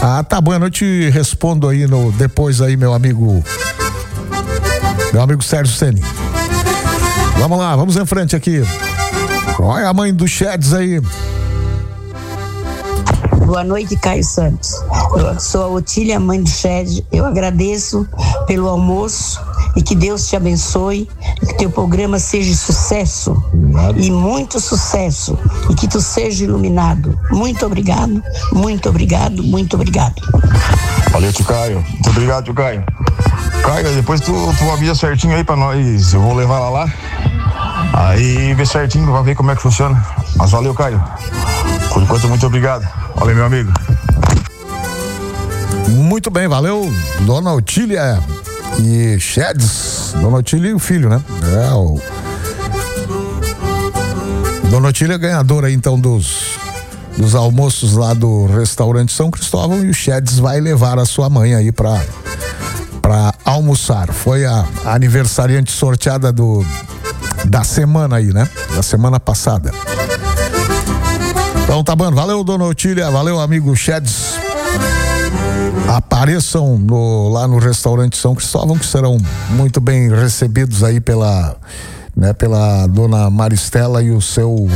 Ah, tá bom, eu te respondo aí depois aí, meu amigo Sérgio Ceni. Vamos lá, vamos em frente aqui. Qual é a mãe do Chedes aí? Boa noite, Caio Santos. Eu sou a Otília, mãe do Chedes. Eu agradeço pelo almoço e que Deus te abençoe, que teu programa seja sucesso. Obrigado. E muito sucesso, e que tu seja iluminado. Muito obrigado, muito obrigado, muito obrigado. Valeu, tio Caio. Muito obrigado, tio Caio. Caio, depois tu avisa certinho aí pra nós. Eu vou levar ela lá. Aí vê certinho pra ver como é que funciona. Mas valeu, Caio. Por enquanto, muito obrigado. Valeu, meu amigo. Muito bem, valeu, Dona Otília e Chedes. Dona Otília e o filho, né? Dona Otília é ganhadora, então, dos almoços lá do restaurante São Cristóvão, e o Chedes vai levar a sua mãe aí pra almoçar. Foi a aniversariante sorteada da semana aí, né? Da semana passada. Então tá bom, valeu, Dona Otília, valeu, amigo Chedes. Apareçam lá no restaurante São Cristóvão, que serão muito bem recebidos aí pela Dona Maristela e o seu